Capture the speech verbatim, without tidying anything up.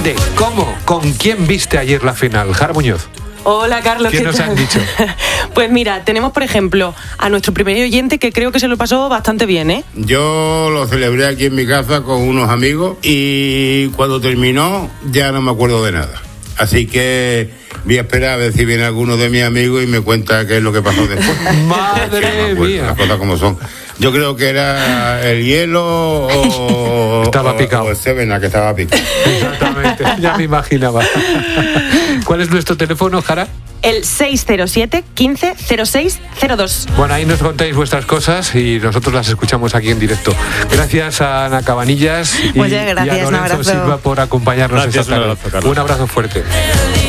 ¿Dónde? ¿Cómo? ¿Con quién viste ayer la final? Jara Muñoz. Hola, Carlos. ¿Qué, ¿Qué nos tal? han dicho? Pues mira, tenemos por ejemplo a nuestro primer oyente que creo que se lo pasó bastante bien, ¿eh? Yo lo celebré aquí en mi casa con unos amigos y cuando terminó ya no me acuerdo de nada. Así que voy a esperar a ver si viene alguno de mis amigos y me cuenta qué es lo que pasó después. ¡Madre mía! Las cosas como son. Yo creo que era el hielo o... Estaba picado. O el Sevena que estaba picado. Exactamente, ya me imaginaba. ¿Cuál es nuestro teléfono, Jara? El seis cero siete, quince, cero seis cero dos. Bueno, ahí nos contáis vuestras cosas y nosotros las escuchamos aquí en directo. Gracias a Ana Cabanillas y, Muchas gracias, y a Lorenzo un abrazo. Silva por acompañarnos Gracias, esta tarde. un abrazo, Carlos. Un abrazo fuerte.